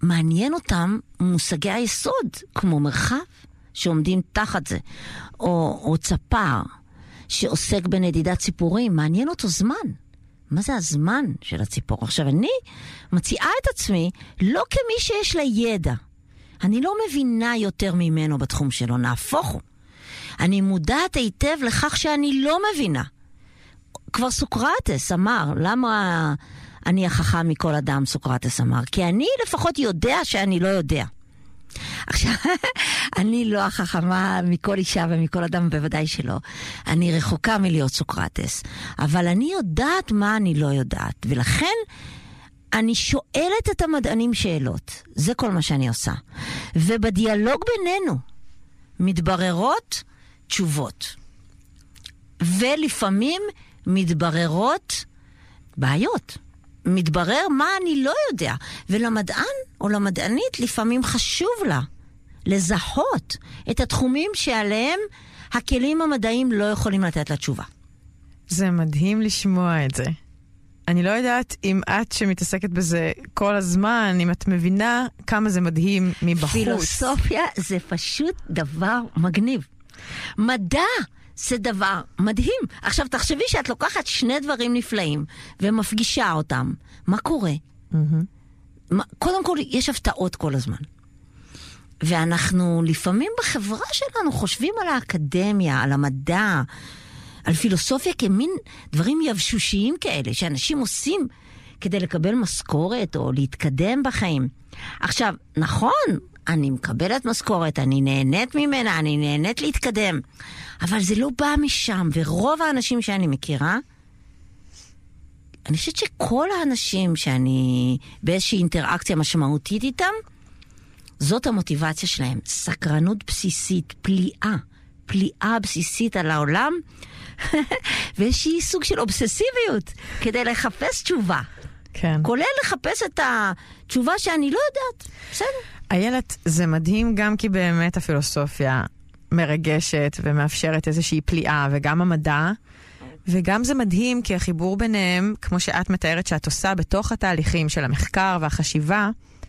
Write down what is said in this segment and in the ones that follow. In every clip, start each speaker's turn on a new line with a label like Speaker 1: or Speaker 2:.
Speaker 1: מעניין אותם מושגי היסוד, כמו מרחב, שעומדים תחת זה, או צפר, שעוסק בנדידת ציפורים, מעניין אותו זמן. מה זה הזמן של הציפור? עכשיו, אני מציעה את עצמי לא כמי שיש לה ידע. אני לא מבינה יותר ממנו בתחום שלו, נהפוך הוא. אני מודעת היטב לכך שאני לא מבינה. כבר סוקרטס אמר, למה אני החכם מכל אדם, סוקרטס אמר? כי אני לפחות יודע שאני לא יודע. עכשיו, אני לא החכמה מכל אישה ומכל אדם, בוודאי שלא. אני רחוקה מלהיות סוקרטס. אבל אני יודעת מה אני לא יודעת. ולכן אני שואלת את המדענים שאלות. זה כל מה שאני עושה. ובדיאלוג בינינו מתבררות תשובות. ולפעמים מתבררות בעיות. מתברר מה אני לא יודע. ולמדען או למדענית לפעמים חשוב לה לזהות את התחומים שעליהם הכלים המדעיים לא יכולים לתת לה תשובה.
Speaker 2: זה מדהים לשמוע את זה. אני לא יודעת אם את שמתעסקת בזה כל הזמן, אם את מבינה כמה זה מדהים מבחוץ.
Speaker 1: פילוסופיה זה פשוט דבר מגניב. מדע זה דבר מדהים. עכשיו תחשבי שאת לוקחת שני דברים נפלאים ומפגישה אותם. מה קורה? קודם כל יש הפתעות כל הזמן. ואנחנו לפעמים בחברה שלנו חושבים על האקדמיה, על המדע, על פילוסופיה כמין דברים יבשושיים כאלה שאנשים עושים כדי לקבל משכורת או להתקדם בחיים. עכשיו, נכון, אני מקבלת משכורת, אני נהנית ממנה, אני נהנית להתקדם. אבל זה לא בא משם, ורוב האנשים שאני מכירה, אני חושבת שכל האנשים שאני באיזושהי אינטראקציה משמעותית איתם, זאת המוטיבציה שלהם. סקרנות בסיסית, פליאה בסיסית על העולם, ואיזושהי סוג של אובססיביות, כדי לחפש תשובה.
Speaker 2: כן.
Speaker 1: כולל לחפש את התשובה שאני לא יודעת. בסדר.
Speaker 2: איילת, זה מדהים גם כי באמת הפילוסופיה מרגשת ומאפשרת איזושהי פליאה, וגם המדע, וגם זה מדהים כי החיבור ביניהם, כמו שאת מתארת שאת עושה בתוך התהליכים של המחקר והחשיבה,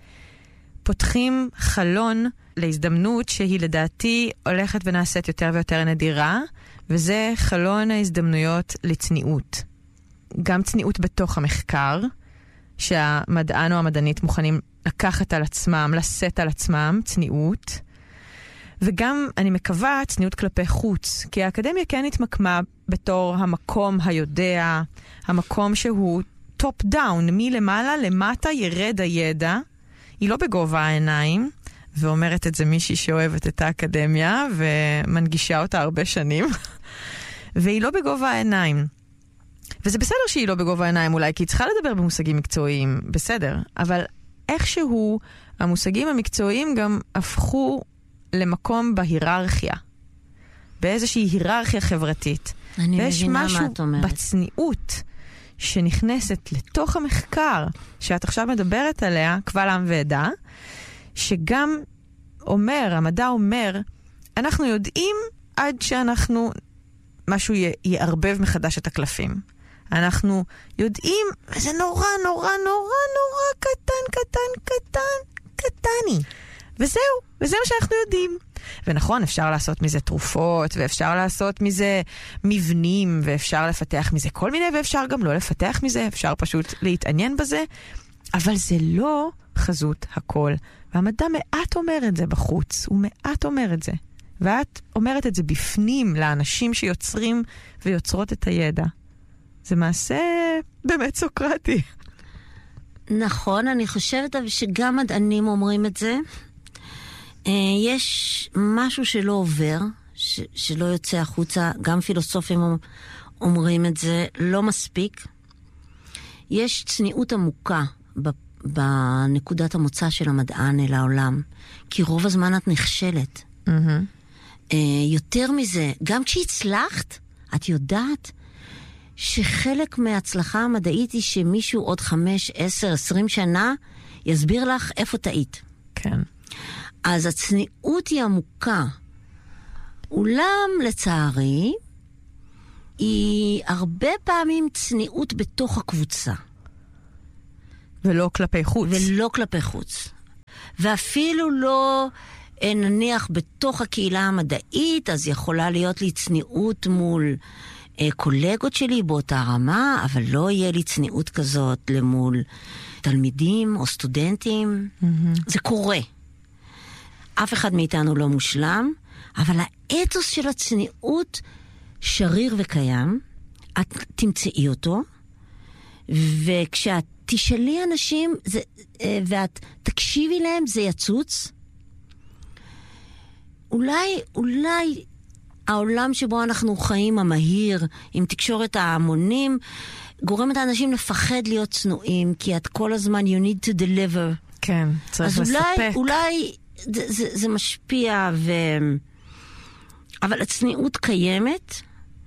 Speaker 2: פותחים חלון להזדמנות שהיא לדעתי הולכת ונעשית יותר ויותר נדירה, וזה חלון ההזדמנויות לצניעות. גם צניעות בתוך המחקר, שהמדען או המדענית מוכנים לקחת על עצמם, לשאת על עצמם, צניעות. וגם, אני מקווה, צניעות כלפי חוץ. כי האקדמיה כן התמקמה בתור המקום היודע, המקום שהוא טופ דאון, מלמעלה למטה ירד הידע. היא לא בגובה העיניים, ואומרת את זה מישהי שאוהבת את האקדמיה, ומנגישה אותה הרבה שנים. והיא לא בגובה העיניים. וזה בסדר שהיא לא בגובה העיניים אולי, כי היא צריכה לדבר במושגים מקצועיים, בסדר. אבל איכשהו המושגים המקצועיים גם הפכו למקום בהיררכיה. באיזושהי היררכיה חברתית.
Speaker 1: ויש משהו
Speaker 2: בצניעות שנכנסת לתוך המחקר, שאת עכשיו מדברת עליה, קבל עם ועדה, שגם אומר, המדע אומר, אנחנו יודעים עד שאנחנו, משהו יערבב מחדש את הקלפים. אנחנו יודעים, זה נורא, נורא, נורא, נורא קטני. וזהו, וזה מה שאנחנו יודעים. ונכון, אפשר לעשות מזה תרופות, ואפשר לעשות מזה מבנים, ואפשר לפתח מזה כל מיני, ואפשר גם לא לפתח מזה, אפשר פשוט להתעניין בזה, אבל זה לא חזות הכל. והמדע מעט אומר את זה בחוץ, הוא מעט אומר את זה. ואת אומרת את זה בפנים לאנשים שיוצרים ויוצרות את הידע. זה מעשה באמת סוקרטי.
Speaker 1: נכון, אני חושבת שגם מדענים אומרים את זה. יש משהו שלא עובר, שלא יוצא החוצה, גם פילוסופים אומרים את זה, לא מספיק. יש צניעות עמוקה בנקודת המוצא של המדען אל העולם, כי רוב הזמן את נכשלת. יותר מזה, גם כשהצלחת, את יודעת שחלק מההצלחה המדעית היא שמישהו עוד 5, 10, 20 שנה יסביר לך איפה טעית.
Speaker 2: כן.
Speaker 1: אז הצניעות היא עמוקה. אולם, לצערי, היא הרבה פעמים צניעות בתוך הקבוצה.
Speaker 2: ולא כלפי חוץ.
Speaker 1: ולא כלפי חוץ. ואפילו לא נניח בתוך הקהילה המדעית, אז יכולה להיות לי צניעות מול קולגות שלי באותה רמה, אבל לא יהיה לי צניעות כזאת למול תלמידים או סטודנטים. זה קורה. אף אחד מאיתנו לא מושלם, אבל האתוס של הצניעות שריר וקיים, את תמצאי אותו, וכשאת תשאלי אנשים ואת תקשיבי להם, זה יצוץ. אולי העולם שבו אנחנו חיים, המהיר, עם תקשורת ההמונים, גורם את האנשים לפחד להיות צנועים, כי את כל הזמן you need to deliver.
Speaker 2: כן, צריך לספק.
Speaker 1: אז אולי זה משפיע, אבל הצניעות קיימת,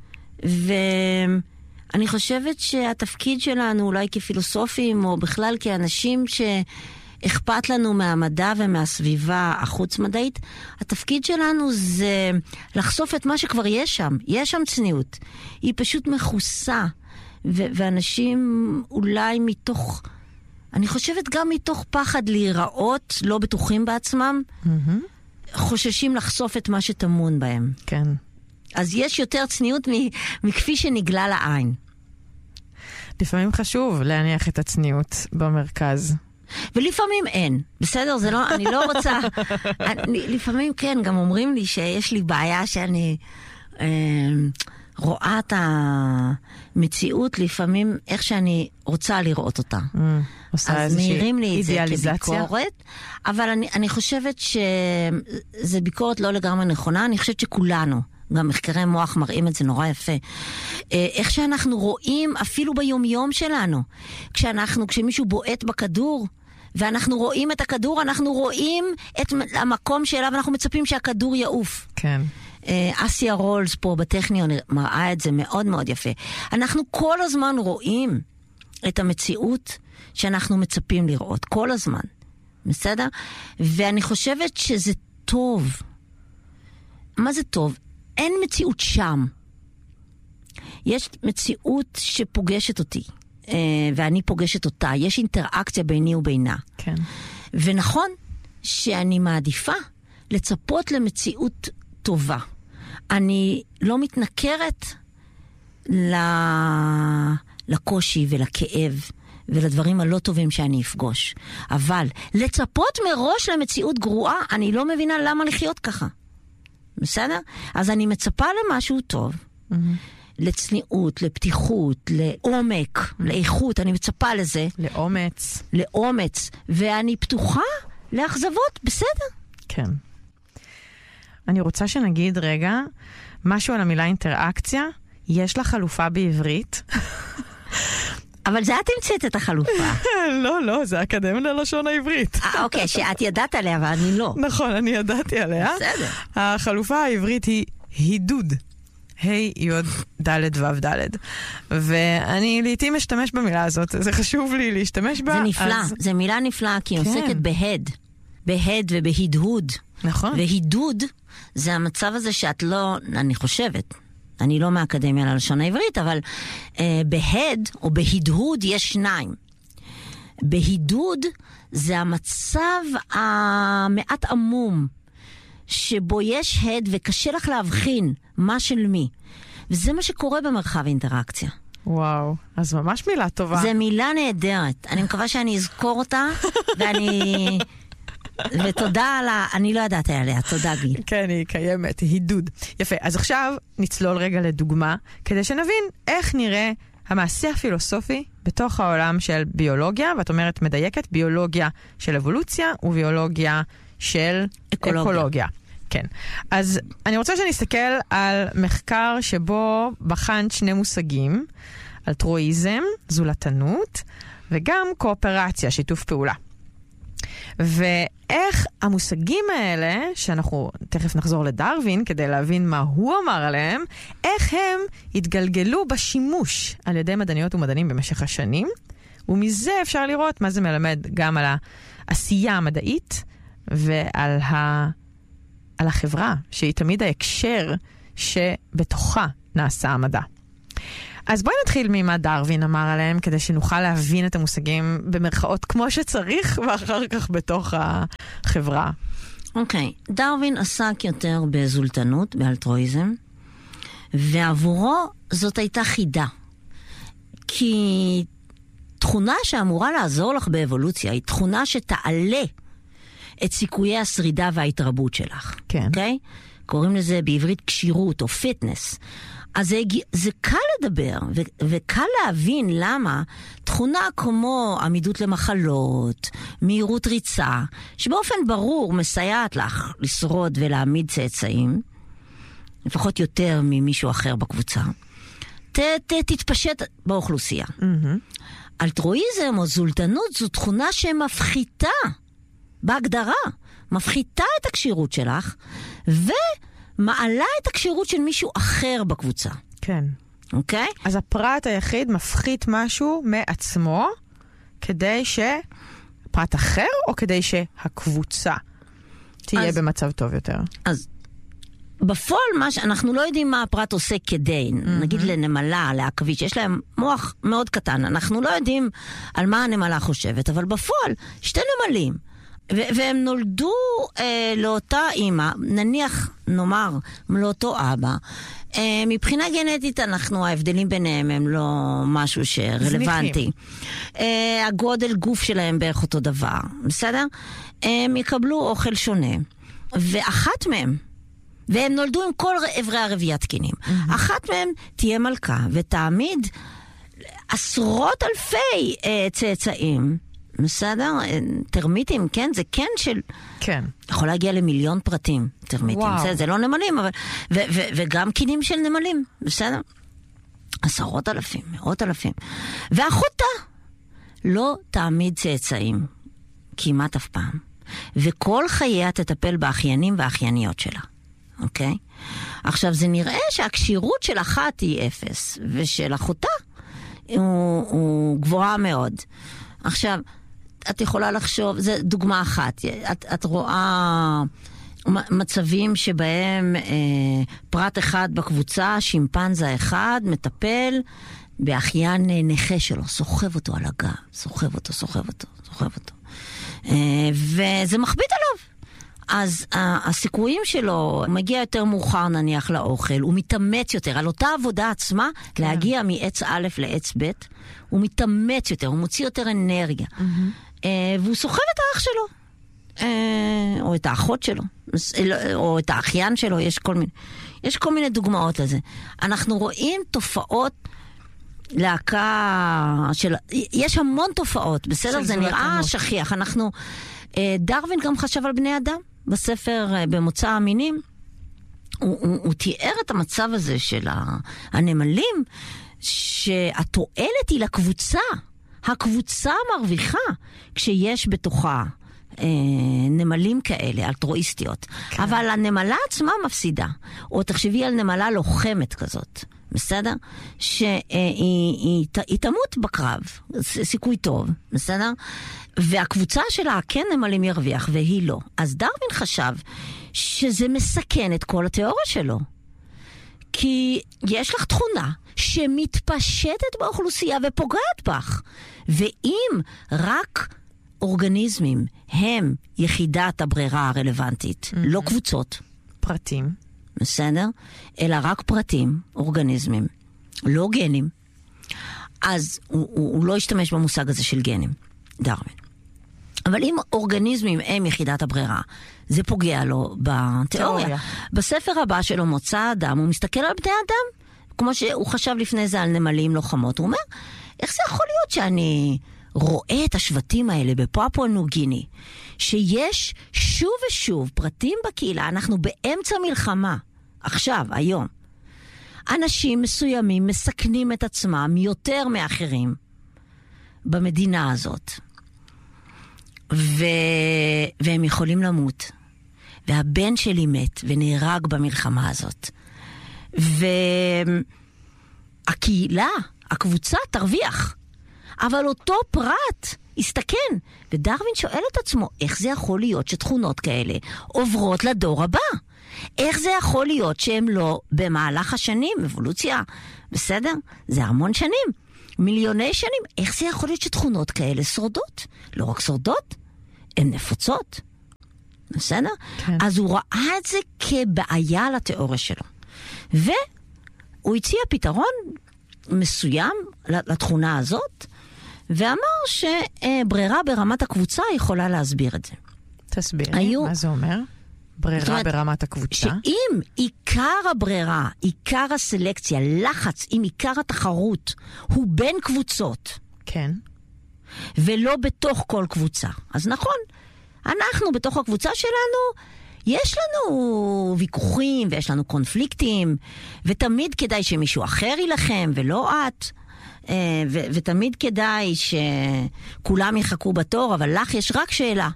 Speaker 1: ואני חושבת שהתפקיד שלנו, אולי כפילוסופים, או בכלל כאנשים שאכפת לנו מהמדע ומהסביבה החוץ-מדעית, התפקיד שלנו זה לחשוף את מה שכבר יש שם. יש שם צניעות. היא פשוט מכוסה, ואנשים אולי מתוך... אני חושבת גם מתוך פחד להיראות, לא בטוחים בעצמם, חוששים לחשוף את מה שטמון בהם.
Speaker 2: כן.
Speaker 1: אז יש יותר צניעות מכפי שנגלה לעין.
Speaker 2: לפעמים חשוב להניח את הצניעות במרכז.
Speaker 1: ולפעמים אין. בסדר? זה לא, אני לא רוצה... לפעמים כן, גם אומרים לי שיש לי בעיה שאני... רואה את המציאות לפעמים איך שאני רוצה לראות אותה. אז מעירים לי את זה כביקורת, אבל אני חושבת שזה ביקורת לא לגמרי נכונה, אני חושבת שכולנו, גם מחקרי מוח מראים את זה נורא יפה, איך שאנחנו רואים אפילו ביום-יום שלנו, כשמישהו בועט בכדור, ואנחנו רואים את הכדור, אנחנו רואים את המקום שאליו, ואנחנו מצפים שהכדור יעוף.
Speaker 2: כן.
Speaker 1: אסיה רולס פה בטכניון מראה את זה מאוד מאוד יפה. אנחנו כל הזמן רואים את המציאות שאנחנו מצפים לראות, כל הזמן. בסדר? ואני חושבת שזה טוב. מה זה טוב? אין מציאות שם. יש מציאות שפוגשת אותי, ואני פוגשת אותה. יש אינטראקציה ביני ובינה.
Speaker 2: כן.
Speaker 1: ונכון שאני מעדיפה לצפות למציאות טובה. אני לא מתנכרת לקושי ולכאב ולדברים הלא טובים שאני אפגוש. אבל לצפות מראש למציאות גרועה, אני לא מבינה למה לחיות ככה. בסדר? אז אני מצפה למשהו טוב. לצניעות, לפתיחות, לעומק, לאיכות, אני מצפה לזה. לאומץ. ואני פתוחה לאכזבות, בסדר?
Speaker 2: כן. אני רוצה שנגיד רגע משהו על המילה אינטראקציה. יש לה חלופה בעברית.
Speaker 1: אבל זה את המצאת את החלופה.
Speaker 2: לא, זה האקדמיה ללשון העברית.
Speaker 1: אוקיי, שאת ידעת עליה, אבל אני לא.
Speaker 2: נכון, אני ידעתי עליה.
Speaker 1: בסדר.
Speaker 2: החלופה העברית היא הידוד. ה'-י'-ד'-ו'-ד'. ואני לעתים משתמש במילה הזאת, זה חשוב לי להשתמש בה.
Speaker 1: זה נפלא, זה מילה נפלאה, כי היא עוסקת בהד ובהדהוד.
Speaker 2: נכון.
Speaker 1: והידוד זה המצב הזה שאת לא, אני חושבת, אני לא מהאקדמיה ללשון העברית, אבל בהד או בהדהוד יש שניים. בהידוד זה המצב המעט עמום, שבו יש הד וקשה לך להבחין מה של מי. וזה מה שקורה במרחב אינטראקציה.
Speaker 2: וואו, אז ממש מילה טובה.
Speaker 1: זה מילה נהדרת. אני מקווה שאני אזכור אותה, ותודה על אני לא ידעתי עליה, תודה גיל.
Speaker 2: כן, היא קיימת, הידוד. יפה, אז עכשיו נצלול רגע לדוגמה, כדי שנבין איך נראה המעשה הפילוסופי בתוך העולם של ביולוגיה, ואת אומרת מדייקת, ביולוגיה של אבולוציה וביולוגיה של אקולוגיה. כן. אז אני רוצה שנסתכל על מחקר שבו בחן שני מושגים, אלטרואיזם, זולתנות, וגם קואופרציה, שיתוף פעולה. ואיך המושגים האלה, שאנחנו תכף נחזור לדרווין כדי להבין מה הוא אמר עליהם, איך הם התגלגלו בשימוש על ידי מדעניות ומדענים במשך השנים, ומזה אפשר לראות מה זה מלמד גם על העשייה המדעית ועל על החברה, שהיא תמיד ההקשר שבתוכה נעשה המדע. אז בואי נתחיל ממה דרווין אמר עליהם, כדי שנוכל להבין את המושגים במרכאות כמו שצריך, ואחר כך בתוך חברה.
Speaker 1: אוקיי, דרווין עסק יותר בזולטנות, באלטרואיזם, ועבורו זאת הייתה חידה. כי תכונה שאמורה לעזור לך באבולוציה, היא תכונה שתעלה את סיכויי השרידה וההתרבות שלך.
Speaker 2: כן.
Speaker 1: אוקיי? קוראים לזה בעברית קשירות או פיטנס. אז זה קל לדבר, וקל להבין למה תכונה כמו עמידות למחלות, מהירות ריצה, שבאופן ברור מסייעת לך לשרוד ולהעמיד צאצאים, לפחות יותר ממישהו אחר בקבוצה, תתפשט באוכלוסייה. אלטרואיזם או זולטנות זו תכונה שמפחיתה, בהגדרה, מפחיתה את הקשירות שלך, ומעלה את הקשירות של מישהו אחר בקבוצה.
Speaker 2: כן.
Speaker 1: אוקיי?
Speaker 2: אז הפרט היחיד מפחית משהו מעצמו, כדי פרט אחר, או כדי שהקבוצה תהיה במצב טוב יותר?
Speaker 1: אז בפועל אנחנו לא יודעים מה הפרט עושה כדי, נגיד לנמלה, לעכביש, יש להם מוח מאוד קטן, אנחנו לא יודעים על מה הנמלה חושבת, אבל בפועל שתי נמלים, והם נולדו לאותה אימא, נניח נאמר לאותו אבא, מבחינה גנטית ההבדלים ביניהם הם לא משהו שרלוונטי. הגודל גוף שלהם בערך אותו דבר, בסדר? הם יקבלו אוכל שונה, ואחת מהם, והם נולדו עם כל אברי הרבייה תקינים. אחת מהם תהיה מלכה, ותעמיד עשרות אלפי צאצאים, בסדר? טרמיטים, כן? זה כן של...
Speaker 2: כן.
Speaker 1: יכול להגיע למיליון פרטים, טרמיטים. זה לא נמלים, אבל... וגם קינים של נמלים, בסדר? עשרות אלפים, מאות אלפים. ואחותה לא תעמיד צאצאים, כמעט אף פעם. וכל חייה תטפל באחיינים והאחייניות שלה. אוקיי? עכשיו, זה נראה שהקשירות של אחת היא 0, ושל אחותה הוא גבוהה מאוד. עכשיו, את יכולה לחשוב, זו דוגמה אחת, את רואה מצבים שבהם פרט אחד בקבוצה, שימפנזה אחד, מטפל באחיין נכה שלו, סוחב אותו על הגב, סוחב אותו. וזה מכביד עליו. אז הסיכויים שלו מגיע יותר מאוחר נניח לאוכל, הוא מתאמץ יותר, על אותה עבודה עצמה, להגיע מעץ א' לעץ ב', הוא מתאמץ יותר, הוא מוציא יותר אנרגיה. והוא סוחב את האח שלו, או את האחות שלו, או את האחיין שלו, יש כל מיני דוגמאות לזה. אנחנו רואים תופעות להקה של... יש המון תופעות, בסדר? זה נראה שכיח. דרווין גם חשב על בני אדם. בספר במוצא המינים, הוא תיאר את המצב הזה של הנמלים, שהתועלת היא לקבוצה. הקבוצה מרוויחה כשיש בתוכה נמלים כאלה, אלטרואיסטיות. כן. אבל הנמלה עצמה מפסידה. או תחשבי על נמלה לוחמת כזאת. בסדר? שהיא תמות בקרב. סיכוי טוב. בסדר? והקבוצה שלה כן נמלים ירוויח והיא לא. אז דרווין חשב שזה מסכן את כל התיאוריה שלו. כי יש לך תכונה שמתפשטת באוכלוסייה ופוגעת בך. ואם רק אורגניזמים הם יחידת הברירה הרלוונטית, לא קבוצות.
Speaker 2: פרטים.
Speaker 1: בסדר? אלא רק פרטים, אורגניזמים, לא גנים. אז הוא לא השתמש במושג הזה של גנים, דרווין. אבל אם אורגניזמים הם יחידת הברירה, זה פוגע לו בתיאוריה. בספר הבא שלו מוצא האדם, הוא מסתכל על בני אדם, כמו שהוא חשב לפני זה על נמלים לוחמות. הוא אומר, איך זה יכול להיות שאני רואה את השבטים האלה בפפואה ניו גיני, שיש שוב ושוב פרטים בקהילה, אנחנו באמצע מלחמה, עכשיו, היום. אנשים מסוימים מסכנים את עצמם יותר מאחרים במדינה הזאת. והם יכולים למות. והבן שלי מת ונהרג במלחמה הזאת. והקהילה, הקבוצה תרוויח. אבל אותו פרט יסתכן. ודרווין שואל את עצמו, איך זה יכול להיות שתכונות כאלה עוברות לדור הבא? איך זה יכול להיות שהם לא במהלך השנים, אבולוציה, בסדר? זה המון שנים, מיליוני שנים. איך זה יכול להיות שתכונות כאלה שורדות? לא רק שורדות, הן נפוצות. בסדר?
Speaker 2: כן.
Speaker 1: אז הוא ראה את זה כבעיה לתיאוריה שלו. והוא הציע פתרון מסוים לתכונה הזאת, ואמר שברירה ברמת הקבוצה יכולה להסביר את זה.
Speaker 2: תסבירי, מה זה אומר? ברירה ברמת הקבוצה?
Speaker 1: שאם עיקר הברירה, עיקר הסלקציה, לחץ עם עיקר התחרות, הוא בין קבוצות.
Speaker 2: כן.
Speaker 1: ולא בתוך כל קבוצה. אז נכון, אנחנו בתוך הקבוצה שלנו, יש לנו ויכוחים ויש לנו קונפליקטים, ותמיד כדאי שמישהו אחר ילחם ולא את, ותמיד כדאי שכולם יחכו בתור, אבל לך יש רק שאלה.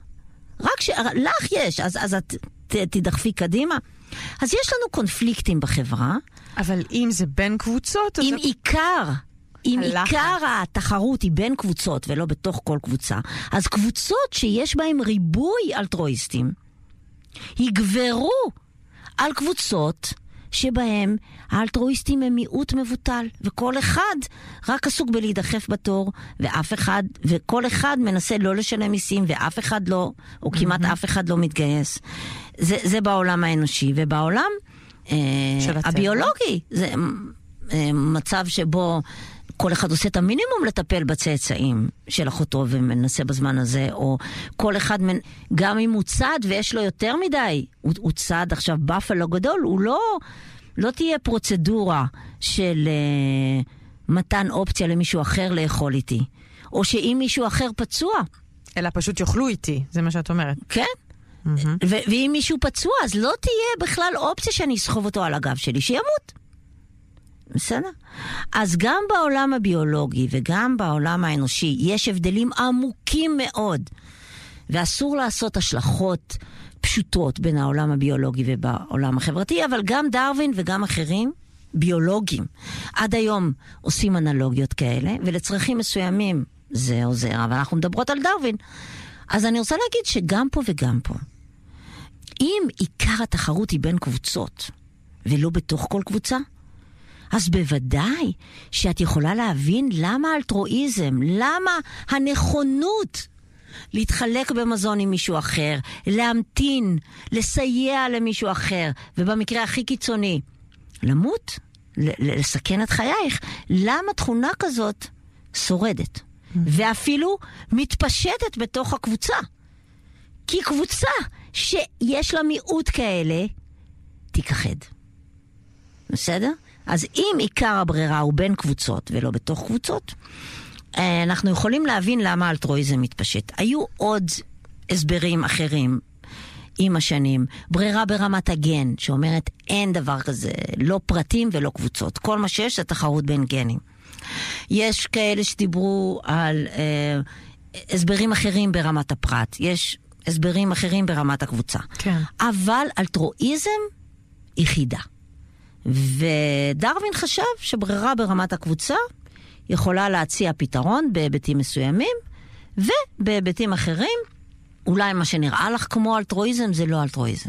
Speaker 1: לך יש, אז את תדחפי קדימה. אז יש לנו קונפליקטים בחברה.
Speaker 2: אבל אם זה בין קבוצות...
Speaker 1: אם עיקר התחרות היא בין קבוצות ולא בתוך כל קבוצה, אז קבוצות שיש בהן ריבוי אלטרואיסטים יגברו על קבוצות שבהם האלטרואיסטים הם מיעוט מבוטל, וכל אחד רק עסוק בלהידחף בתור, וכל אחד מנסה לא לשלם מיסים, ואף אחד לא, או כמעט אף אחד לא מתגייס. זה בעולם האנושי, ובעולם הביולוגי, זה מצב שבו כל אחד עושה את המינימום לטפל בצאצאים של אחותו ומנסה בזמן הזה, או כל אחד, גם אם הוא צד ויש לו יותר מדי, הוא צד עכשיו בפלו גדול, הוא לא תהיה פרוצדורה של מתן אופציה למישהו אחר לאכול איתי, או שאם מישהו אחר פצוע.
Speaker 2: אלא פשוט יאכלו איתי, זה מה שאת אומרת.
Speaker 1: כן. ואם מישהו פצוע, אז לא תהיה בכלל אופציה שאני אסחוב אותו על הגב שלי, שימות. בסדר? אז גם בעולם הביולוגי וגם בעולם האנושי יש הבדלים עמוקים מאוד, ואסור לעשות השלכות פשוטות בין העולם הביולוגי ובעולם החברתי, אבל גם דרווין וגם אחרים ביולוגים עד היום עושים אנלוגיות כאלה, ולצרכים מסוימים זה עוזר, אבל אנחנו מדברות על דרווין. אז אני רוצה להגיד שגם פה וגם פה, אם עיקר התחרות היא בין קבוצות ולא בתוך כל קבוצה, אז בוודאי שאת יכולה להבין למה האלטרואיזם, למה הנכונות להתחלק במזון עם מישהו אחר, להמתין, לסייע למישהו אחר, ובמקרה הכי קיצוני, למות, לסכן את חייך, למה תכונה כזאת שורדת, ואפילו מתפשטת בתוך הקבוצה. כי קבוצה שיש לה מיעוט כאלה, תיכחד. בסדר? אז אם עיקר הברירה הוא בין קבוצות ולא בתוך קבוצות, אנחנו יכולים להבין למה האלטרואיזם מתפשט. היו עוד הסברים אחרים עם השנים. ברירה ברמת הגן, שאומרת אין דבר כזה, לא פרטים ולא קבוצות. כל מה שיש זה תחרות בין גנים. יש כאלה שדיברו על הסברים אחרים ברמת הפרט. יש הסברים אחרים ברמת הקבוצה.
Speaker 2: כן.
Speaker 1: אבל אלטרואיזם יחידה. ודרווין חשב שברירה ברמת הקבוצה יכולה להציע פתרון בהיבטים מסוימים, ובהיבטים אחרים, אולי מה שנראה לך כמו אלטרואיזם, זה לא אלטרואיזם.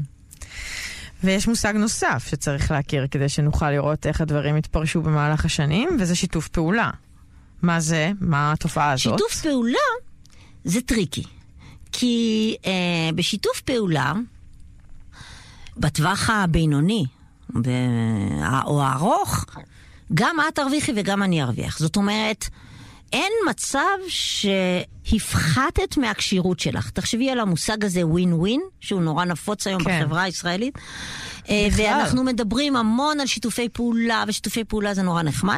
Speaker 2: ויש מושג נוסף שצריך להכיר כדי שנוכל לראות איך הדברים התפרשו במהלך השנים, וזה שיתוף פעולה. מה זה? מה התופעה הזאת?
Speaker 1: שיתוף פעולה זה טריקי. כי בשיתוף פעולה, בטווח הבינוני, או הארוך, גם את תרוויחי וגם אני ארוויח. זאת אומרת, אין מצב שהפחתת מהקשירות שלך. תחשבי על המושג הזה ווין ווין, שהוא נורא נפוץ היום בחברה הישראלית. ואנחנו מדברים המון על שיתופי פעולה, ושיתופי פעולה זה נורא נחמד.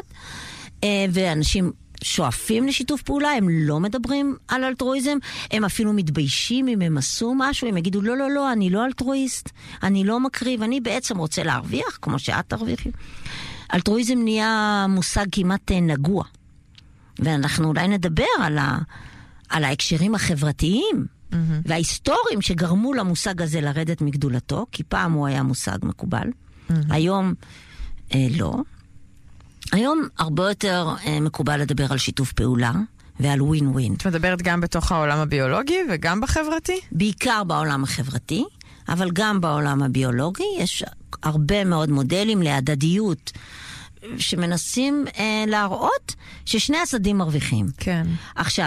Speaker 1: ואנשים שואפים לשיתוף פעולה, הם לא מדברים על אלטרואיזם, הם אפילו מתביישים אם הם עשו משהו, הם יגידו, לא, לא, לא, אני לא אלטרואיסט, אני לא מקריב, אני בעצם רוצה להרוויח, כמו שאת תרוויחי. אלטרואיזם נהיה מושג כמעט נגוע. ואנחנו אולי נדבר על ההקשרים החברתיים, וההיסטוריים שגרמו למושג הזה לרדת מגדולתו, כי פעם הוא היה מושג מקובל. היום לא. היום הרבה יותר מקובל לדבר על שיתוף פעולה ועל ווין ווין.
Speaker 2: את מדברת גם בתוך העולם הביולוגי וגם בחברתי?
Speaker 1: בעיקר בעולם החברתי, אבל גם בעולם הביולוגי יש הרבה מאוד מודלים להדדיות שמנסים להראות ששני הצדדים מרוויחים.
Speaker 2: כן.
Speaker 1: עכשיו,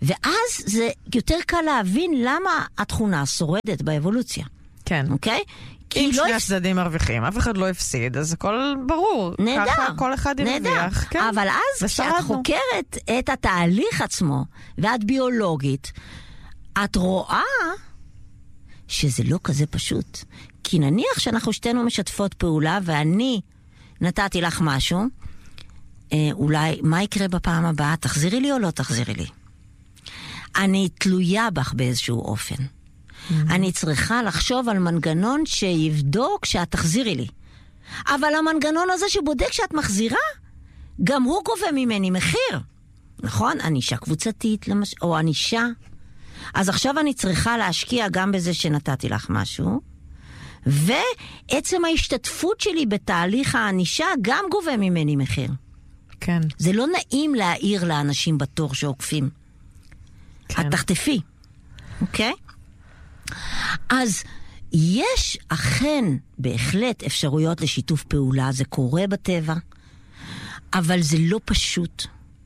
Speaker 1: ואז זה יותר קל להבין למה התכונה שורדת באבולוציה.
Speaker 2: כן.
Speaker 1: אוקיי?
Speaker 2: אם שני הצדדים מרוויחים, אף אחד לא הפסיד, אז הכל ברור.
Speaker 1: נהדר.
Speaker 2: ככה כל אחד ירוויח. כן.
Speaker 1: אבל אז כשאת חוקרת את התהליך עצמו, ואת ביולוגית, את רואה שזה לא כזה פשוט. כי נניח שאנחנו שתינו משתפות פעולה, ואני נתתי לך משהו, אולי, מה יקרה בפעם הבאה? תחזירי לי או לא תחזירי לי? אני תלויה בך באיזשהו אופן. אני צריכה לחשוב על מנגנון שיבדוק שאת תחזירי לי. אבל המנגנון הזה שבודק שאת מחזירה, גם הוא גובה ממני מחיר. נכון? ענישה קבוצתית, או ענישה. אז עכשיו אני צריכה להשקיע גם בזה שנתתי לך משהו, ועצם ההשתתפות שלי בתהליך הענישה גם גובה ממני מחיר.
Speaker 2: כן.
Speaker 1: זה לא נעים להעיר לאנשים בתור שעוקפים.
Speaker 2: כן.
Speaker 1: את תחטפי. אוקיי? אז יש אכן בהחלט אפשרויות לשיתוף פעולה, זה קורה בטבע, אבל זה לא פשוט.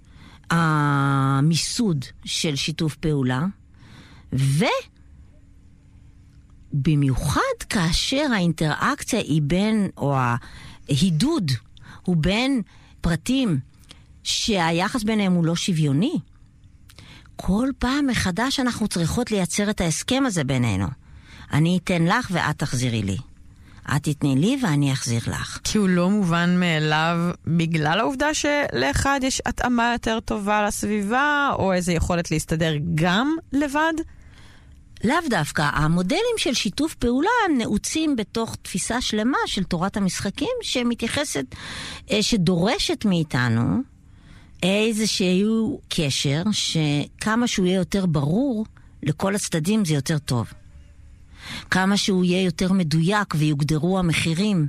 Speaker 1: המיסוד של שיתוף פעולה, ובמיוחד כאשר האינטראקציה היא בין, או ההידוד הוא בין פרטים שהיחס ביניהם הוא לא שוויוני, כל פעם מחדש אנחנו צריכות לייצר את ההסכם הזה בינינו. אני אתן לך ואת תחזירי לי. את תתני לי ואני אחזיר לך.
Speaker 2: כי הוא לא מובן מאליו בגלל העובדה שלאחד יש התאמה יותר טובה לסביבה, או איזו יכולת להסתדר גם לבד?
Speaker 1: לאו דווקא. המודלים של שיתוף פעולה נעוצים בתוך תפיסה שלמה של תורת המשחקים שמתייחסת, שדורשת מאיתנו איזשהו קשר שכמה שהוא יהיה יותר ברור לכל הצדדים זה יותר טוב. כמה שהוא יהיה יותר מדויק ויוגדרו המחירים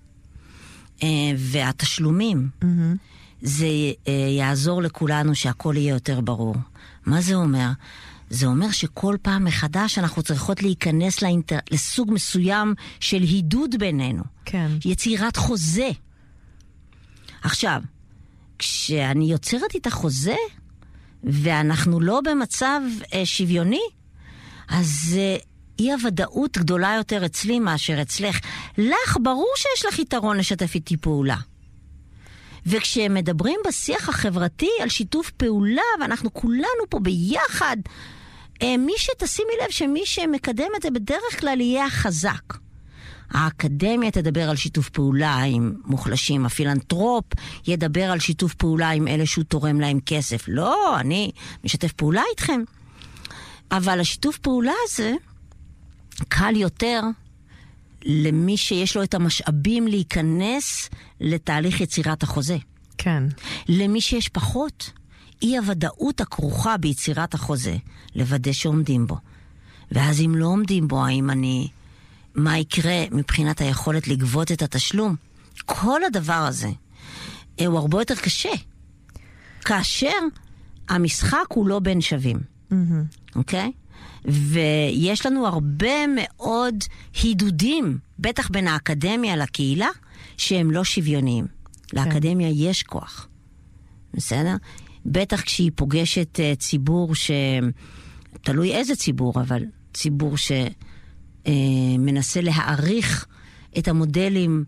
Speaker 1: והתשלומים. זה יעזור לכולנו שהכל יהיה יותר ברור. מה זה אומר? זה אומר שכל פעם מחדש אנחנו צריכות להיכנס לסוג מסוים של הידוד בינינו.
Speaker 2: כן.
Speaker 1: יצירת חוזה. עכשיו, כשאני יוצרת איתה חוזה, ואנחנו לא במצב שוויוני, אז אי הוודאות גדולה יותר אצלי מאשר אצלך. לך ברור שיש לך יתרון לשתף איתי פעולה. וכשמדברים בשיח החברתי על שיתוף פעולה, ואנחנו כולנו פה ביחד, מי שתשימי לב שמי שמקדם את זה בדרך כלל יהיה החזק. האקדמיה תדבר על שיתוף פעולה עם מוחלשים, הפילנטרופ ידבר על שיתוף פעולה עם אלה שהוא תורם להם כסף. לא, אני משתף פעולה איתכם. אבל השיתוף פעולה הזה קל יותר למי שיש לו את המשאבים להיכנס לתהליך יצירת החוזה.
Speaker 2: כן.
Speaker 1: למי שיש פחות, אי הוודאות הכרוכה ביצירת החוזה, לוודא שעומדים בו. ואז אם לא עומדים בו, מה יקרה מבחינת היכולת לגבות את התשלום? כל הדבר הזה הוא הרבה יותר קשה. כאשר המשחק הוא לא בין שווים. אוקיי? ויש לנו הרבה מאוד הידודים, בטח בין האקדמיה לקהילה, שהם לא שוויוניים. לאקדמיה יש כוח. בסדר? בטח כשהיא פוגשת ציבור תלוי איזה ציבור, אבל ציבור שמנסה להעריך את המודלים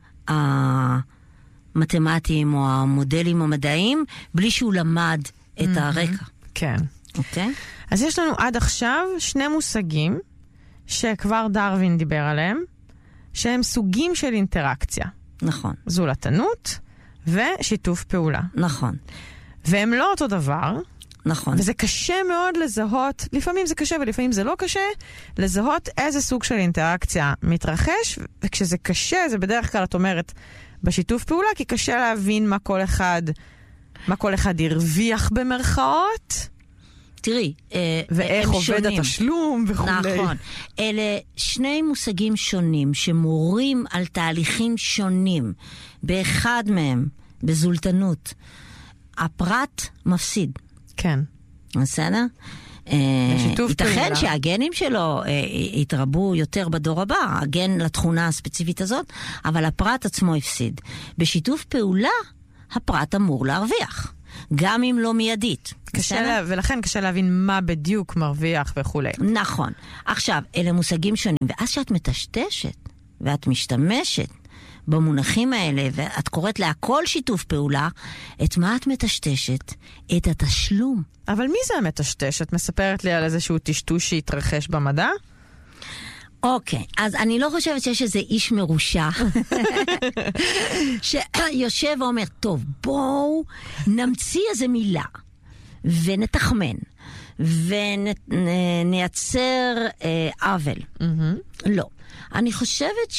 Speaker 1: המתמטיים או המודלים המדעיים, בלי שהוא למד את הרקע.
Speaker 2: כן.
Speaker 1: אוקיי?
Speaker 2: אז יש לנו עד עכשיו שני מושגים שכבר דרווין דיבר עליהם, שהם סוגים של אינטראקציה.
Speaker 1: נכון.
Speaker 2: זולתנות ושיתוף פעולה.
Speaker 1: נכון.
Speaker 2: והם לא אותו דבר.
Speaker 1: נכון.
Speaker 2: וזה קשה מאוד לזהות, לפעמים זה קשה ולפעמים זה לא קשה, לזהות איזה סוג של אינטראקציה מתרחש, וכשזה קשה, זה בדרך כלל את אומרת בשיתוף פעולה, כי קשה להבין מה כל אחד הרוויח במרכאות.
Speaker 1: תראי,
Speaker 2: ואיך עובד התשלום וכו'.
Speaker 1: נכון. אלה שני מושגים שונים שמורים על תהליכים שונים. באחד מהם, בזולתנות, הפרט מפסיד.
Speaker 2: כן.
Speaker 1: בסדר? ייתכן שהגנים שלו יתרבו יותר בדור הבא, הגן לתכונה הספציפית הזאת, אבל הפרט עצמו הפסיד. בשיתוף פעולה, הפרט אמור להרוויח. גם אם לא מיידית.
Speaker 2: ולכן קשה להבין מה בדיוק מרוויח וכו'.
Speaker 1: נכון. עכשיו, אלה מושגים שונים, ואז שאת מטשטשת, ואת משתמשת במונחים האלה, ואת קוראת להכל שיתוף פעולה, את מה את מטשטשת? את התשלום.
Speaker 2: אבל מי זה המטשטש? את מספרת לי על איזשהו טשטוש שהתרחש במדע?
Speaker 1: אוקיי, אז אני לא חושבת שיש איזה איש מרושע שיושב ואומר, טוב, בואו נמציא איזה מילה ונתחמן ונייצר עוול. לא. אני חושבת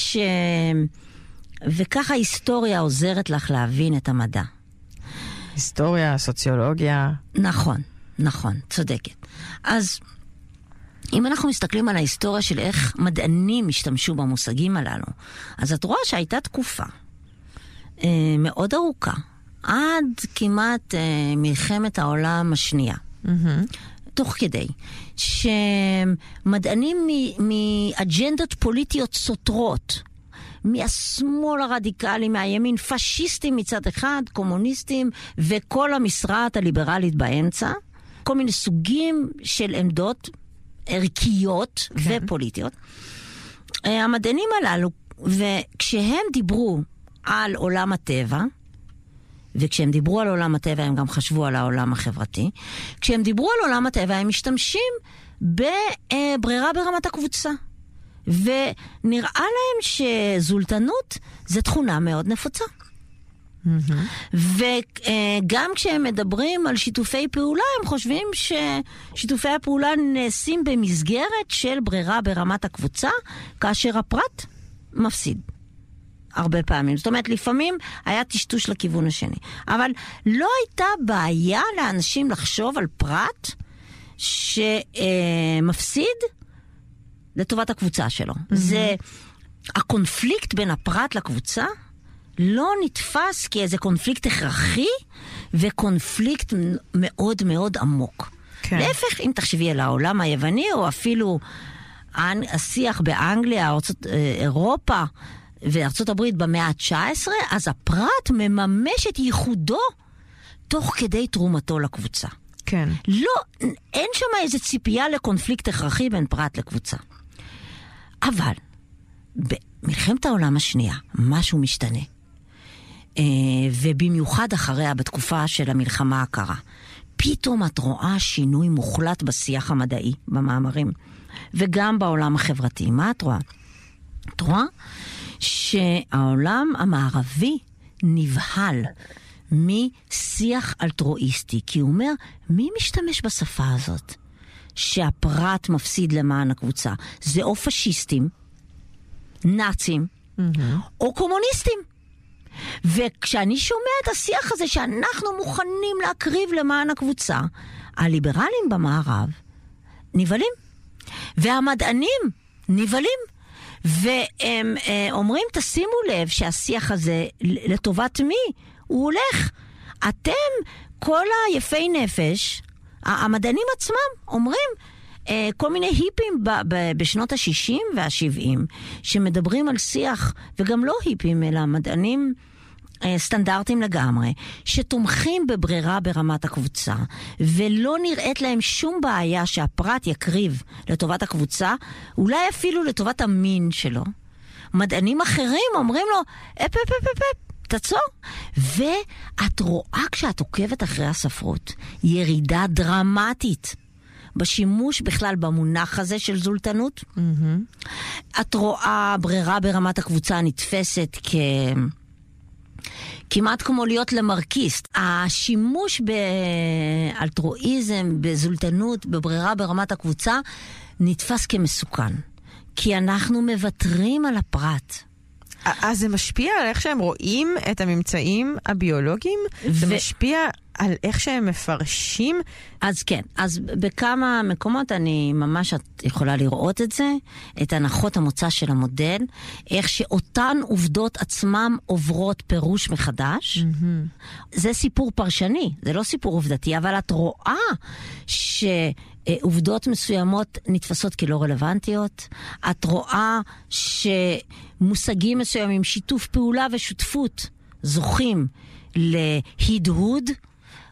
Speaker 1: וככה ההיסטוריה עוזרת לך להבין את המדע.
Speaker 2: היסטוריה, סוציולוגיה.
Speaker 1: נכון, צודקת. אז אם אנחנו מסתכלים על ההיסטוריה של איך מדענים השתמשו במושגים הללו, אז את רואה שהייתה תקופה מאוד ארוכה, עד כמעט מלחמת העולם השנייה. תוך כדי שמדענים מאג'נדות פוליטיות סותרות, מהשמאל הרדיקלי, מהימין, פשיסטים מצד אחד, קומוניסטים, וכל המשרעת הליברלית באמצע, כל מיני סוגים של עמדות ערכיות ופוליטיות. המדענים הללו, וכשהם דיברו על עולם הטבע, וכשהם דיברו על עולם הטבע הם גם חשבו על העולם החברתי, כשהם דיברו על עולם הטבע הם משתמשים בברירה ברמת הקבוצה. ונראה להם שזולטנות זה תכונה מאוד נפוצה. וגם כשהם מדברים על שיתופי פעולה, הם חושבים ששיתופי הפעולה נעשים במסגרת של ברירה ברמת הקבוצה, כאשר הפרט מפסיד. הרבה פעמים. זאת אומרת, לפעמים היה טשטוש לכיוון השני. אבל לא הייתה בעיה לאנשים לחשוב על פרט שמפסיד לטובת הקבוצה שלו. זה הקונפליקט בין הפרט לקבוצה לא נתפס כאיזה קונפליקט הכרחי וקונפליקט מאוד מאוד עמוק. להפך, אם תחשבי על העולם היווני או אפילו השיח באנגליה, אירופה וארצות הברית במאה ה-19, אז הפרט מממש את ייחודו תוך כדי תרומתו לקבוצה.
Speaker 2: כן.
Speaker 1: לא, אין שם איזה ציפייה לקונפליקט הכרחי בין פרט לקבוצה. אבל במלחמת העולם השנייה משהו משתנה. ובמיוחד אחריה בתקופה של המלחמה הקרה. פתאום את רואה שינוי מוחלט בשיח המדעי, במאמרים, וגם בעולם החברתי. מה את רואה? את רואה שהעולם המערבי נבהל משיח אלטרואיסטי, כי הוא אומר, מי משתמש בשפה הזאת? שהפרט מפסיד למען הקבוצה. זה או פשיסטים, נאצים, או קומוניסטים. וכשאני שומע את השיח הזה שאנחנו מוכנים להקריב למען הקבוצה, הליברלים במערב נבלים, והמדענים נבלים, והם אומרים, תשימו לב שהשיח הזה לטובת מי? הוא הולך. אתם, כל היפי נפש, המדענים עצמם אומרים, כל מיני היפים בשנות ה-60 וה-70, שמדברים על שיח, וגם לא היפים, אלא מדענים סטנדרטים לגמרי, שתומכים בברירה ברמת הקבוצה, ולא נראית להם שום בעיה שהפרט יקריב לטובת הקבוצה, אולי אפילו לטובת המין שלו. מדענים אחרים אומרים לו, תעצור. ואת רואה כשאת עוקבת אחרי הספרות, ירידה דרמטית בשימוש בכלל במונח הזה של זולטנות. את רואה ברירה ברמת הקבוצה נתפסת כמעט כמו להיות למרקיסט. השימוש באלטרואיזם, בזולטנות, בברירה ברמת הקבוצה, נתפס כמסוכן. כי אנחנו מוותרים על הפרט.
Speaker 2: אז זה משפיע על איך שהם רואים את הממצאים הביולוגיים? זה משפיע על איך שהם מפרשים?
Speaker 1: אז כן, אז בכמה מקומות אני ממש יכולה לראות את זה, את הנחות המוצא של המודל, איך שאותן עובדות עצמם עוברות פירוש מחדש. זה סיפור פרשני, זה לא סיפור עובדתי, אבל את רואה שעובדות מסוימות נתפסות כלא רלוונטיות, את רואה שמושגים מסוימים, שיתוף פעולה ושותפות, זוכים להדהוד,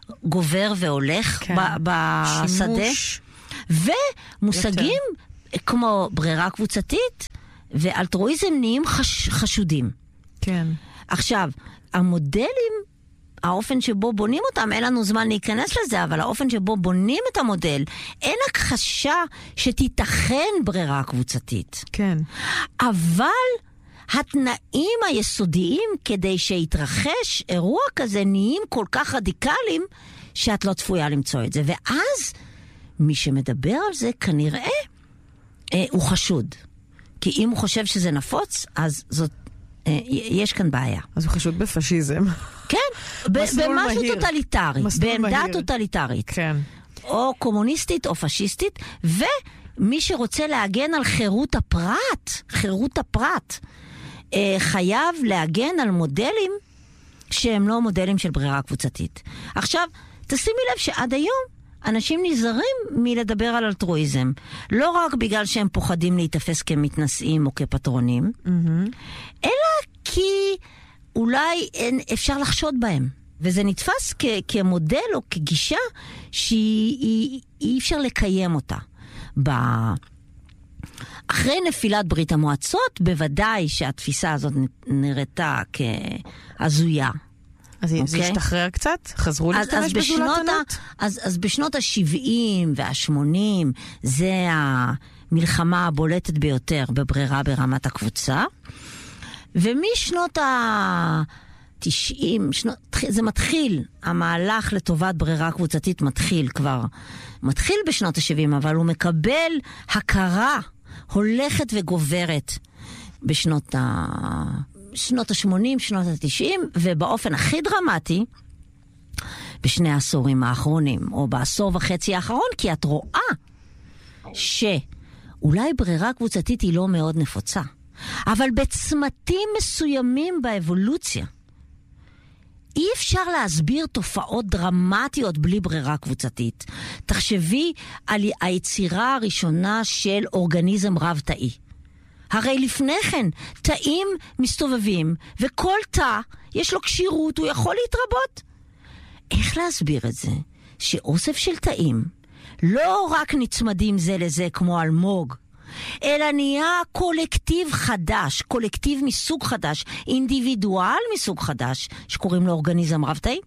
Speaker 1: גובר והולך בשדה. ומושגים כמו ברירה קבוצתית ואלטרואיזם נהיים חשודים.
Speaker 2: כן.
Speaker 1: עכשיו, המודלים, האופן שבו בונים אותם, אין לנו זמן להיכנס לזה, אבל האופן שבו בונים את המודל, אין הכחשה שתיתכן ברירה קבוצתית.
Speaker 2: כן.
Speaker 1: אבל התנאים היסודיים כדי שיתרחש אירוע כזה נהיים כל כך רדיקליים, שאת לא צפויה למצוא את זה. ואז מי שמדבר על זה כנראה הוא חשוד. כי אם הוא חושב שזה נפוץ, אז זאת, יש כאן בעיה.
Speaker 2: אז הוא חשוד בפשיזם.
Speaker 1: כן, במשהו טוטליטרי, בעמדה טוטליטרית.
Speaker 2: כן.
Speaker 1: או קומוניסטית או פשיסטית, ומי שרוצה להגן על חירות הפרט, חייב להגן על מודלים שהם לא מודלים של ברירה קבוצתית. עכשיו, תשימי לב שעד היום אנשים נזהרים מלדבר על אלטרואיזם, לא רק בגלל שהם פוחדים להתאפס כמתנשאים או כפטרונים, אלא כי אולי אפשר לחשוד בהם. וזה נתפס כמודל או כגישה שאי אפשר לקיים אותה. אחרי נפילת ברית המועצות, בוודאי שהתפיסה הזאת נראתה כהזויה.
Speaker 2: אז זה השתחרר קצת? חזרו להשתמש בזולתנות?
Speaker 1: אז בשנות ה-70 וה-80 זה המלחמה הבולטת ביותר בברירה ברמת הקבוצה. ומשנות ה-90, זה מתחיל, המהלך לטובת ברירה קבוצתית מתחיל בשנות ה-70, אבל הוא מקבל הכרה הולכת וגוברת בשנות ה-80, שנות ה-90, ובאופן הכי דרמטי, בשני העשורים האחרונים, או בעשור וחצי האחרון, כי את רואה שאולי ברירה קבוצתית היא לא מאוד נפוצה, אבל בצמתים מסוימים באבולוציה, אי אפשר להסביר תופעות דרמטיות בלי ברירה קבוצתית. תחשבי על היצירה הראשונה של אורגניזם רב-תאי. הרי לפני כן, תאים מסתובבים, וכל תא יש לו קשירות, הוא יכול להתרבות. איך להסביר את זה? שאוסף של תאים לא רק נצמדים זה לזה כמו אלמוג, אלא נהיה קולקטיב חדש, קולקטיב מסוג חדש, אינדיבידואל מסוג חדש, שקוראים לו אורגניזם רב-תאי.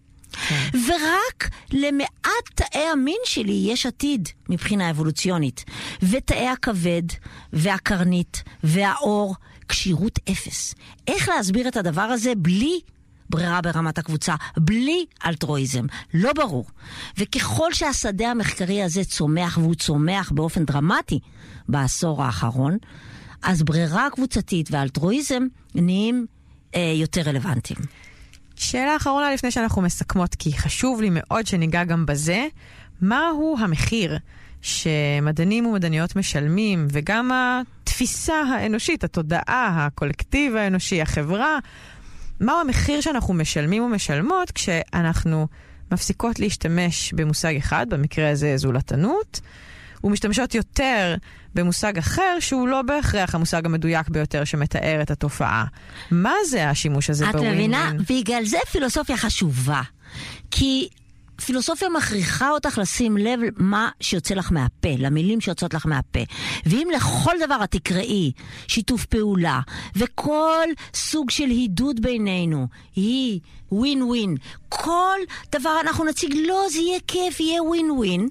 Speaker 1: ורק למעט תאי המין שלי יש עתיד מבחינה אבולוציונית. ותאי הכבד והקרנית והאור, קשירות אפס. איך להסביר את הדבר הזה בלי ברירה ברמת הקבוצה, בלי אלטרואיזם? לא ברור. וככל שהשדה המחקרי הזה צומח, והוא צומח באופן דרמטי בעשור האחרון, אז ברירה קבוצתית ואלטרואיזם נהיים יותר רלוונטיים.
Speaker 2: שאלה אחרונה לפני שאנחנו מסכמות, כי חשוב לי מאוד שניגע גם בזה. מהו המחיר שמדענים ומדעניות משלמים, וגם התפיסה האנושית, התודעה, הקולקטיב האנושי, החברה, מהו המחיר שאנחנו משלמים ומשלמות כשאנחנו מפסיקות להשתמש במושג אחד, במקרה הזה זולתנות, ומשתמשות יותר במושג אחר שהוא לא בהכרח המושג המדויק ביותר שמתאר את התופעה. מה זה השימוש הזה בווין-וין?
Speaker 1: את מבינה? בגלל זה פילוסופיה חשובה. כי פילוסופיה מכריחה אותך לשים לב מה שיוצא לך מהפה, למילים שיוצאות לך מהפה. ואם לכל דבר את תקראי שיתוף פעולה, וכל סוג של הידוד בינינו היא ווין-ווין, כל דבר אנחנו נציג, לא, זה יהיה כיף, יהיה ווין-ווין.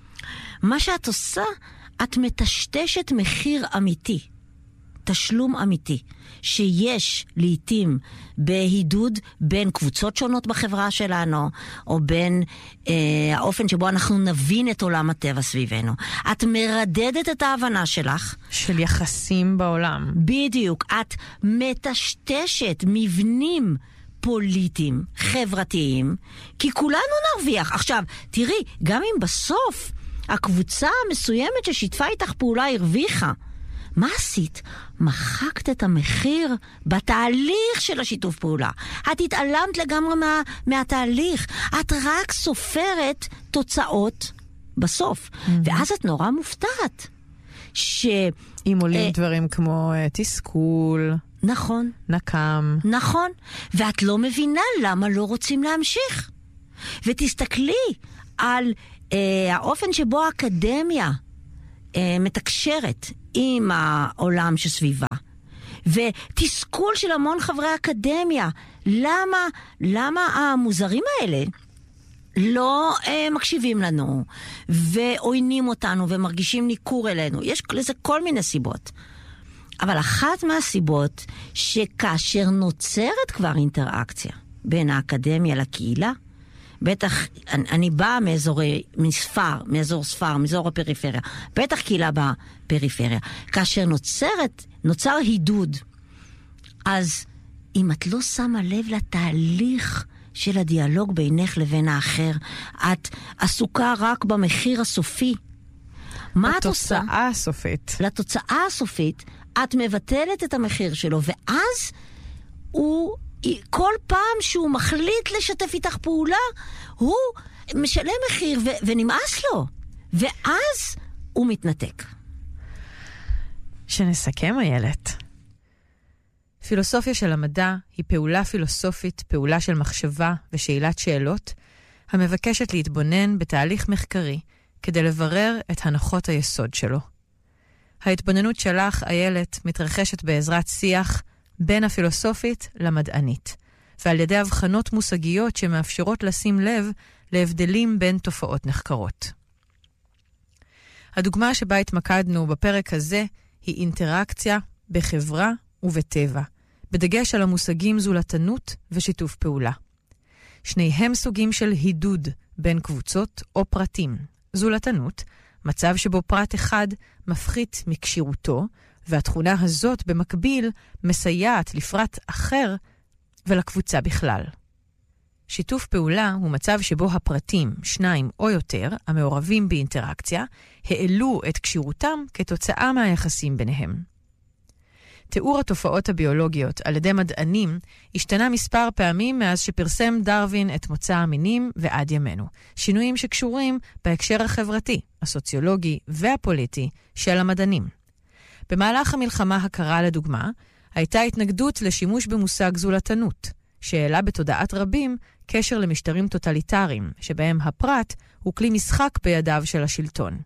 Speaker 1: מה שאת עושה, את מטשטשת מחיר אמיתי, תשלום אמיתי, שיש לעתים בהידוד בין קבוצות שונות בחברה שלנו, או בין האופן שבו אנחנו נבין את עולם הטבע סביבנו. את מרדדת את ההבנה שלך.
Speaker 2: של יחסים בעולם.
Speaker 1: בדיוק. את מטשטשת מבנים פוליטיים, חברתיים, כי כולנו נרוויח. עכשיו, תראי, גם אם בסוף הקבוצה המסוימת ששיתפה איתך פעולה הרוויחה, מה עשית? מחקת את המחיר בתהליך של השיתוף פעולה. את התעלמת לגמרי מהתהליך. את רק סופרת תוצאות בסוף. ואז את נורא מופתעת.
Speaker 2: אם עולים דברים כמו תסכול.
Speaker 1: נכון.
Speaker 2: נקם.
Speaker 1: נכון. ואת לא מבינה למה לא רוצים להמשיך. ותסתכלי על האופן שבו האקדמיה מתקשרת עם העולם שסביבה. ותסכול של המון חברי האקדמיה. למה המוזרים האלה לא מקשיבים לנו ועוינים אותנו ומרגישים ניכור אלינו? יש לזה כל מיני סיבות. אבל אחת מהסיבות שכאשר נוצרת כבר אינטראקציה בין האקדמיה לקהילה, בטח, אני באה מאזור ספר, מאזור הפריפריה, בטח קהילה בפריפריה. כאשר נוצר הידוד, אז אם את לא שמה לב לתהליך של הדיאלוג בינך לבין האחר, את עסוקה רק במחיר הסופי. מה את עושה?
Speaker 2: לתוצאה הסופית.
Speaker 1: לתוצאה הסופית, את מבטלת את המחיר שלו, ואז כל פעם שהוא מחליט לשתף איתך פעולה, הוא משלם מחיר ונמאס לו. ואז הוא מתנתק.
Speaker 2: שנסכם, איילת. פילוסופיה של המדע היא פעולה פילוסופית, פעולה של מחשבה ושאלת שאלות, המבקשת להתבונן בתהליך מחקרי כדי לברר את הנחות היסוד שלו. ההתבוננות שלך, איילת, מתרחשת בעזרת שיח בין הפילוסופית למדענית, ועל ידי הבחנות מושגיות שמאפשרות לשים לב להבדלים בין תופעות נחקרות. הדוגמה שבה התמקדנו בפרק הזה היא אינטראקציה בחברה ובטבע, בדגש על המושגים זולתנות ושיתוף פעולה. שניהם סוגים של הידוד בין קבוצות או פרטים. זולתנות, מצב שבו פרט אחד מפחית מקשירותו, והתכונה הזאת במקביל מסייעת לפרט אחר ולקבוצה בכלל. שיתוף פעולה הוא מצב שבו הפרטים, 2 או יותר, המעורבים באינטראקציה, העלו את קשירותם כתוצאה מהיחסים ביניהם. תיאור התופעות הביולוגיות על ידי מדענים השתנה מספר פעמים מאז שפרסם דרווין את מוצא המינים ועד ימינו. שינויים שקשורים בהקשר החברתי, הסוציולוגי והפוליטי של המדענים. במהלך המלחמה הקרה לדוגמה, הייתה התנגדות לשימוש במושג זולתנות, שהעלה בתודעת רבים קשר למשטרים טוטליטריים, שבהם הפרט הוא כלי משחק בידיו של השלטון.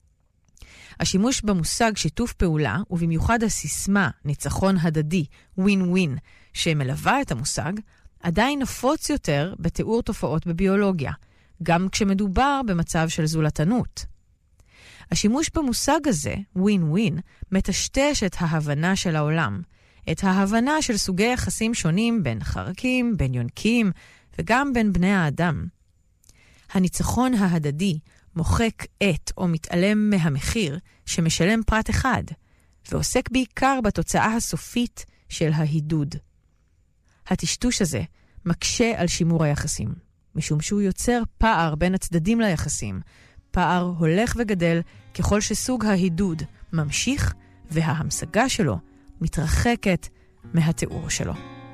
Speaker 2: השימוש במושג שיתוף פעולה, ובמיוחד הסיסמה ניצחון הדדי, ווין ווין, שמלווה את המושג, עדיין נפוץ יותר בתיאור תופעות בביולוגיה, גם כשמדובר במצב של זולתנות. השימוש במושג הזה, ווין ווין, מטשטש את ההבנה של העולם, את ההבנה של סוגי יחסים שונים בין חרקים, בין יונקים, וגם בין בני האדם. הניצחון ההדדי מוחק את או מתעלם מהמחיר שמשלם פרט אחד, ועוסק בעיקר בתוצאה הסופית של ההידוד. הטשטוש הזה מקשה על שימור היחסים, משום שהוא יוצר פער בין הצדדים ליחסים, פער הולך וגדל ככל שסוג ההידוד ממשיך וההמשגה שלו מתרחקת מהתיאור שלו.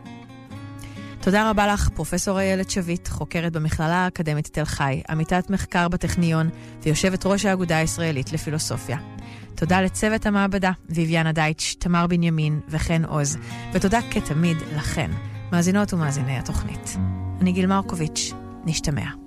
Speaker 2: תודה רבה לך, פרופסור איילת שביט, חוקרת במכללה האקדמית תל חי, עמיתת מחקר בטכניון ויושבת ראש האגודה הישראלית לפילוסופיה. תודה לצוות המעבדה, ויביאנה דייטש, תמר בנימין וחן עוז, ותודה כתמיד לכן, מאזינות ומאזיני התוכנית. אני גיל מרקוביץ', נשתמע.